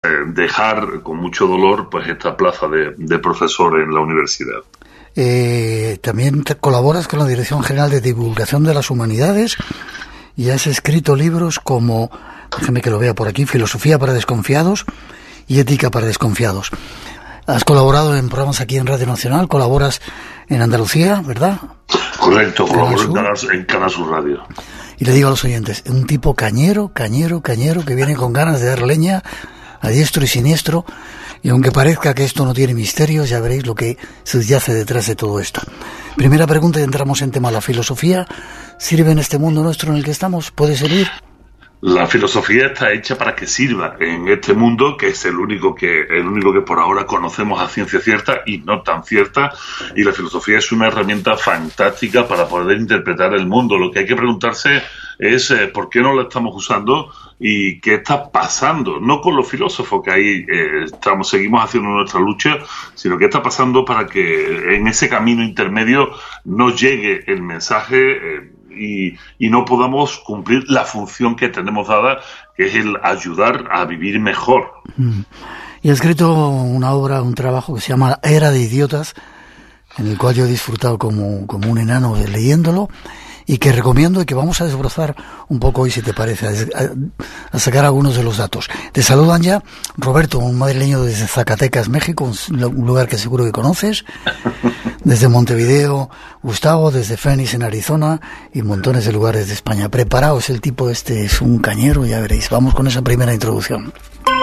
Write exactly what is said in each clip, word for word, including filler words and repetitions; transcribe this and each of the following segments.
dejar con mucho dolor pues esta plaza de, de profesor en la universidad. Eh, también te colaboras con la Dirección General de Divulgación de las Humanidades y has escrito libros como, déjame que lo vea por aquí, Filosofía para Desconfiados y Ética para Desconfiados. Has colaborado en programas aquí en Radio Nacional, colaboras en Andalucía, ¿verdad? Correcto, colaboro en Canal, en Canal Sur Radio. Y le digo a los oyentes, un tipo cañero, cañero, cañero, que viene con ganas de dar leña a diestro y siniestro, y aunque parezca que esto no tiene misterios, ya veréis lo que subyace detrás de todo esto. Primera pregunta y entramos en tema. ¿La filosofía sirve en este mundo nuestro en el que estamos? ¿Puede servir? La filosofía está hecha para que sirva en este mundo, que es el único que el único que por ahora conocemos a ciencia cierta y no tan cierta, y la filosofía es una herramienta fantástica para poder interpretar el mundo. Lo que hay que preguntarse es eh, por qué no la estamos usando y qué está pasando, no con los filósofos que ahí eh, estamos, seguimos haciendo nuestra lucha, sino qué está pasando para que en ese camino intermedio nos llegue el mensaje eh, y, y no podamos cumplir la función que tenemos dada, que es el ayudar a vivir mejor. Mm. Y ha escrito una obra, un trabajo que se llama Era de Idiotas, en el cual yo he disfrutado como, como un enano leyéndolo, y que recomiendo y que vamos a desbrozar un poco hoy, si te parece, a, a sacar algunos de los datos. Te saludan ya Roberto, un madrileño desde Zacatecas, México, un lugar que seguro que conoces, desde Montevideo, Gustavo, desde Phoenix en Arizona y montones de lugares de España. Preparaos, el tipo este es un cañero, ya veréis. Vamos con esa primera introducción.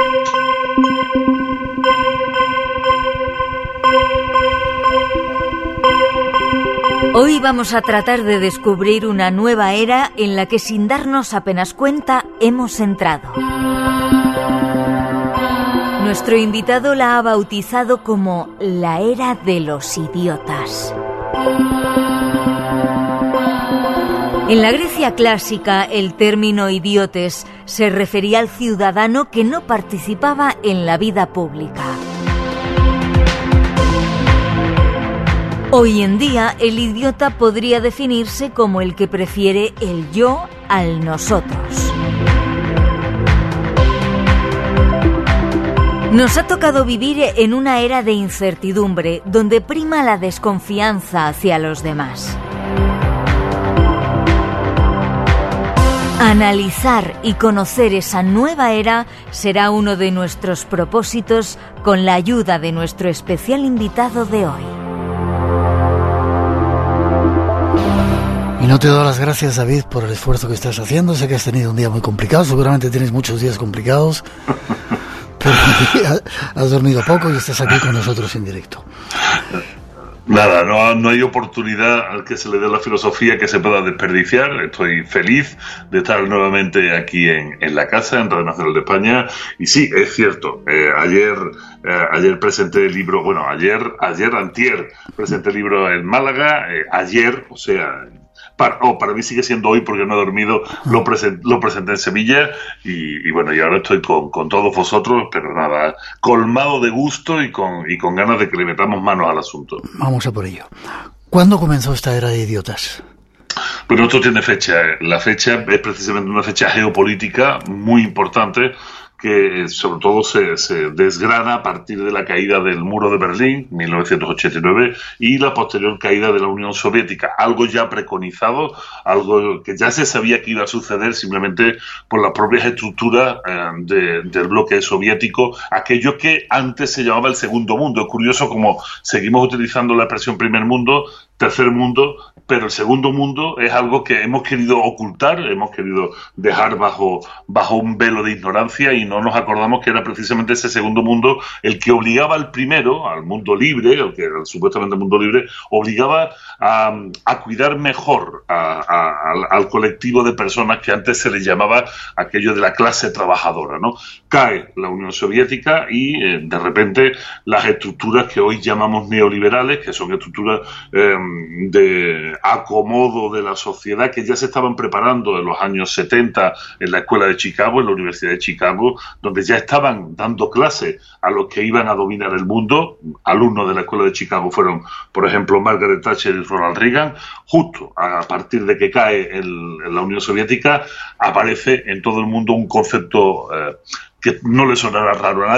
Hoy vamos a tratar de descubrir una nueva era en la que sin darnos apenas cuenta hemos entrado. Nuestro invitado la ha bautizado como la era de los idiotas. En la Grecia clásica, el término idiotes se refería al ciudadano que no participaba en la vida pública. Hoy en día, el idiota podría definirse como el que prefiere el yo al nosotros. Nos ha tocado vivir en una era de incertidumbre, donde prima la desconfianza hacia los demás. Analizar y conocer esa nueva era será uno de nuestros propósitos con la ayuda de nuestro especial invitado de hoy. Y no te doy las gracias, David, por el esfuerzo que estás haciendo. Sé que has tenido un día muy complicado, seguramente tienes muchos días complicados, pero has dormido poco y estás aquí con nosotros en directo. Nada, no, no hay oportunidad al que se le dé la filosofía que se pueda desperdiciar. Estoy feliz de estar nuevamente aquí en, en la casa, en Radio Nacional de España. Y sí, es cierto, eh, ayer eh, ayer presenté el libro, bueno, ayer, ayer antier, presenté el libro en Málaga, eh, ayer, o sea... Para, oh, para mí sigue siendo hoy porque no he dormido, lo, present, lo presenté en Sevilla y, y bueno, y ahora estoy con, con todos vosotros, pero nada, colmado de gusto y con, y con ganas de que le metamos manos al asunto. Vamos a por ello. ¿Cuándo comenzó esta era de idiotas? Bueno, esto tiene fecha. La fecha es precisamente una fecha geopolítica muy importante, que sobre todo se, se desgrana a partir de la caída del muro de Berlín, mil novecientos ochenta y nueve, y la posterior caída de la Unión Soviética. Algo ya preconizado, algo que ya se sabía que iba a suceder simplemente por las propias estructuras eh, de, del bloque soviético, aquello que antes se llamaba el segundo mundo. Es curioso como seguimos utilizando la expresión primer mundo, tercer mundo, pero el segundo mundo es algo que hemos querido ocultar, hemos querido dejar bajo, bajo un velo de ignorancia y no nos acordamos que era precisamente ese segundo mundo el que obligaba al primero, al mundo libre, el que era supuestamente el mundo libre, obligaba a, a cuidar mejor a, a, al, al colectivo de personas que antes se les llamaba aquello de la clase trabajadora, ¿no? Cae la Unión Soviética y eh, de repente las estructuras que hoy llamamos neoliberales, que son estructuras eh, de acomodo de la sociedad que ya se estaban preparando en los años setenta en la escuela de Chicago, en la Universidad de Chicago, donde ya estaban dando clases a los que iban a dominar el mundo. Alumnos de la escuela de Chicago fueron, por ejemplo, Margaret Thatcher y Ronald Reagan. Justo a partir de que cae el, en la Unión Soviética, aparece en todo el mundo un concepto eh, que no le sonará raro a nadie,